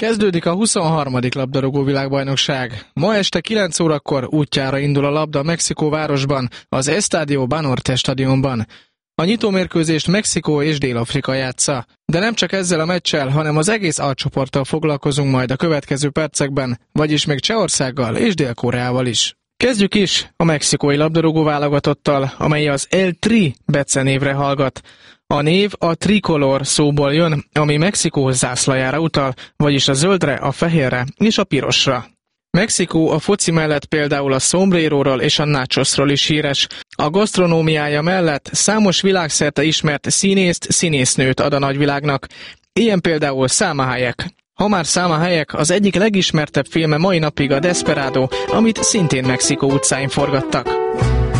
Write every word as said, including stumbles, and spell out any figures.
Kezdődik a huszonharmadik labdarúgó világbajnokság. Ma este kilenc órakor útjára indul a labda Mexikó városban, az Estadio Banorte stadionban. A nyitómérkőzést Mexikó és Dél-Afrika játsza. De nem csak ezzel a meccsel, hanem az egész A csoporttal foglalkozunk majd a következő percekben, vagyis még Csehországgal és Dél-Koreával is. Kezdjük is a mexikói labdarúgó válogatottal, amely az El Tri becenévre hallgat. A név a tricolor szóból jön, ami Mexikó zászlajára utal, vagyis a zöldre, a fehérre és a pirosra. Mexikó a foci mellett például a sombreróról és a nachosról is híres. A gasztronómiája mellett számos világszerte ismert színészt, színésznőt ad a nagyvilágnak. Ilyen például Salma Hayek. Ha már Salma Hayek, az egyik legismertebb filme mai napig a Desperado, amit szintén Mexikó utcáin forgattak.